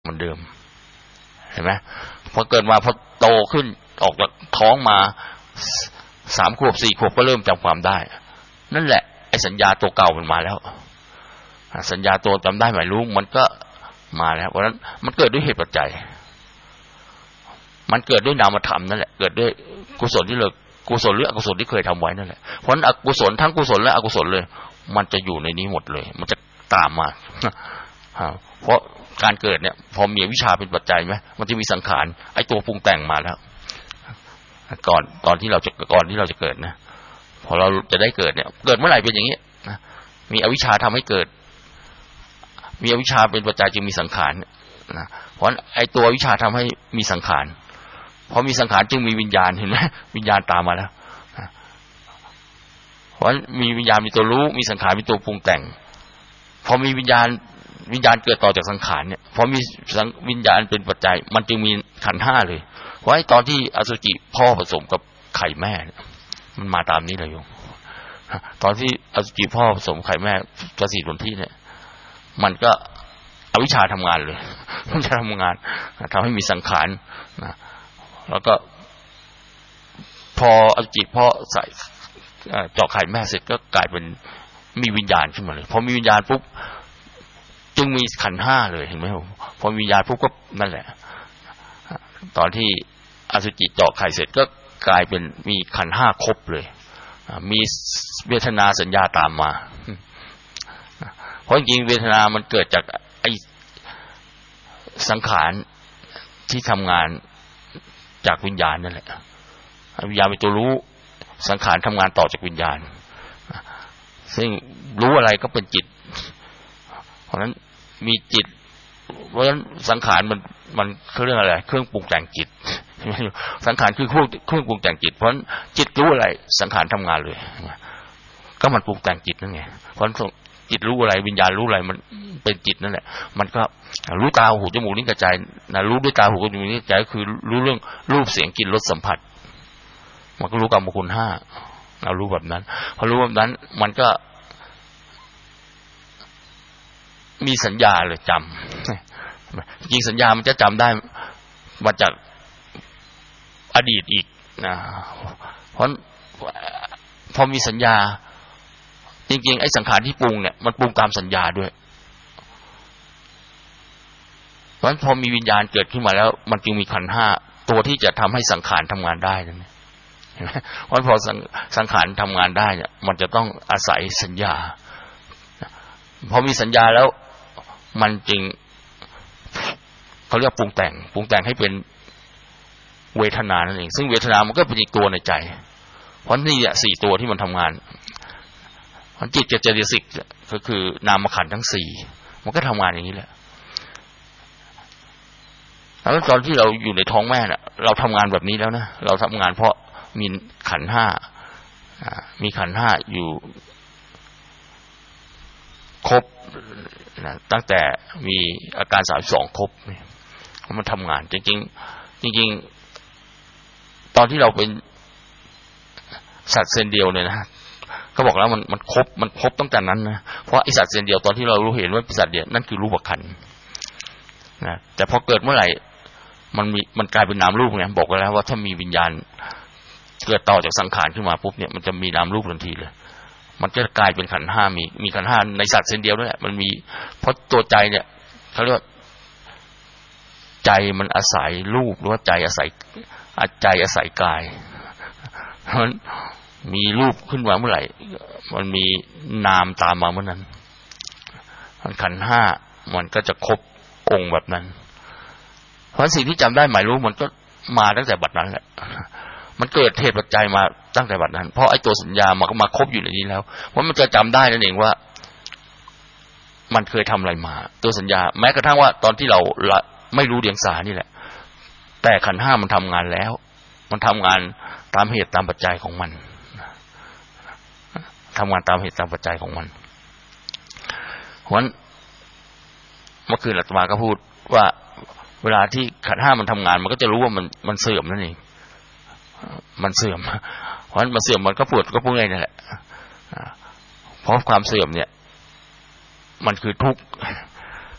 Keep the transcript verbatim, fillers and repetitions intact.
เหมือนเดิมเห็นไหมพอเกิดมาพอโตขึ้นออกจากท้องมาสามขวบสี่ขวบก็เริ่มจำความได้นั่นแหละไอ้สัญญาตัวเก่ามันมาแล้วสัญญาตัวจำได้หมายรู้มันก็มาแล้วเพราะฉะนั้นมันเกิดด้วยเหตุปัจจัยมันเกิดด้วยนามธรรมนั่นแหละเกิดด้วยกุศลที่เรากุศลหรืออกุศลที่เคยทำไว้นั่นแหละเพราะฉะนั้นอกุศลทั้งกุศลและอกุศลเลยมันจะอยู่ในนี้หมดเลยมันจะตามมาเพราะการเกิดเนี่ยพอมีวิชาเป็นปัจจัยไหมมันจะมีสังขารไอ้ตัวปรุงแต่งมาแล้วก่อนตอนที่เราจะก่อนที่เราจะเกิดนะพอเราจะได้เกิดเนี่ยเกิดเมื่อไหร่เป็นอย่างนี้นะมีอวิชชาทำให้เกิดมีอวิชชาเป็นปัจจัยจึงมีสังขารนะเพราะไอ้ตัวอวิชชาทำให้มีสังขารพอมีสังขารจึงมีวิญญาณเห็นไหมวิญญาณตามมาแล้วเพราะมีวิญญาณมีตัวรู้มีสังขารมีตัวปรุงแต่งพอมีวิญญาณวิญญาณเกิดต่อจากสังขารเนี่ยพอมีวิญญาณเป็นปัจจัยมันจึงมีขันธ์ห้าเลยเพราะไอ้ตอนที่อสุจิพ่อผสมกับไข่แม่มันมาตามนี้เลยโยมตอนที่อสุจิพ่อผสมไข่แม่กสิทนที่เนี่ยมันก็อวิชชาทำงานเลยมันจะทำงานทำให้มีสังขารนะแล้วก็พออสุจิพ่อใส่เจาะไข่แม่เสร็จก็กลายเป็นมีวิญญาณขึ้นมาเลยพอมีวิญญาณปุ๊บจึงมีขันธ์ห้าเลยเห็นไหมพอมีวิญญาณปุ๊บก็นั่นแหละตอนที่อสุจิเจาะไข่เสร็จก็กลายเป็นมีขันธ์ห้าครบเลยมีเวทนาสัญญาตามมาเพราะจริงเวทนามันเกิดจากไอ้สังขารที่ทำงานจากวิญญาณนั่นแหละวิญญาณเป็นตัวรู้สังขารทำงานต่อจากวิญญาณซึ่งรู้อะไรก็เป็นจิตเพราะฉะนั้นมีจิตเพราะฉะนั้นสังขารมันมันเขาเรียกอะไรเครื่องปรุงแต่งจิตสังขารคือเครื่องปรุงแต่งจิตเพราะฉะนั้นจิตรู้อะไรสังขารทำงานเลยก็มันปรุงแต่งจิตนั่นไงเพราะฉะนั้นจิตรู้อะไรวิญญาณรู้อะไรมันเป็นจิตนั่นแหละมันก็รู้ตาหูจมูกลิ้นกายใจนะรู้ด้วยตาหูจมูกลิ้นกายใจก็คือรู้เรื่องรูปเสียงกลิ่นรสสัมผัสมันก็รู้กรรมคุณห้าเรารู้แบบนั้นพอรู้แบบนั้นมันก็มีสัญญาเลยจำจริงสัญญามันจะจำได้มาจากอดีตอีกนะเพราะพอมีสัญญาจริงๆไอ้สังขารที่ปรุงเนี่ยมันปรุงตามสัญญาด้วยเพราะฉะนั้นพอมีวิญญาณเกิดขึ้นมาแล้วมันจึงมีขันธ์ห้าตัวที่จะทำให้สังขารทำงานได้นั่นเห็นไหมเพราะพอสังขารทำงานได้เนี่ยมันจะต้องอาศัยสัญญาพอมีสัญญาแล้วมันจึงเขาเรียกปรุงแต่งปรุงแต่งให้เป็นเวทนานั่นเองซึ่งเวทนามันก็เป็นอีกตัวในใจเพราะนี่เนี่ยสี่ตัวที่มันทำงานจิตเจตสิกก็คือนามขันธ์ทั้งสี่มันก็ทำงานอย่างนี้แหละแล้วตอนที่เราอยู่ในท้องแม่น่ะเราทำงานแบบนี้แล้วนะเราทำงานเพราะมีขันธ์ห้ามีขันธ์ห้าอยู่ครบนะตั้งแต่มีอาการสามสิบสองครบมันทำงานจริงๆจริงๆตอนที่เราเป็นสัตว์เซนเดียวเนี่ยนะเขาบอกแล้วมันมันครบมันครบตั้งแต่นั้นนะเพราะไอสัตว์เซนเดียวตอนที่เรารู้เห็นว่าเป็นสัตว์เดียวนั่นคือรูปขันธ์นะแต่พอเกิดเมื่อไหร่มันมีมันกลายเป็นนามรูปไงบอกไว้แล้วว่าถ้ามีวิญญาณเกิดต่อจากสังขารขึ้นมาปุ๊บเนี่ยมันจะมีนามรูปทันทีเลยมันจะกลายเป็นขันธ์ห้ามีมีขันธ์ห้าในสัตว์เซนเดียวด้วยแหละมันมีเพราะตัวใจเนี่ยเขาเรียกว่าใจมันอาศัยรูปหรือว่าใจอาศัยใจอาศัยกายมันมีรูปขึ้นมาเมื่อไหร่มันมีนามตามมาเมื่อนั้นขันธ์ห้ามันก็จะครบองค์แบบนั้นเพราะสิ่งที่จำได้หมายรู้มันก็มาตั้งแต่บัดนั้นแหละมันเกิดเหตุปัจจัยมาตั้งแต่บัดนั้นเพราะไอ้ตัวสัญญามันก็มาครบอยู่ในนี้แล้วเพราะมันจะจำได้นั่นเองว่ามันเคยทำอะไรมาตัวสัญญาแม้กระทั่งว่าตอนที่เราไม่รู้เดียงสานี่แหละแต่ขันธ์ห้ามันทำงานแล้วมันทำงานตามเหตุตามปัจจัยของมันทำงานตามเหตุตามปัจจัยของมันเพราะฉะนั้นเมื่อคืนอาตมาก็พูดว่าเวลาที่ขันธ์ห้ามันทำงานมันก็จะรู้ว่ามันมันเสื่อมนั่นเองมันเสื่อมเพราะฉะนั้นมันเสื่อมมันก็ปวดก็พูดง่ายนั่นแหละเพราะความเสื่อมเนี่ยมันคือทุกข์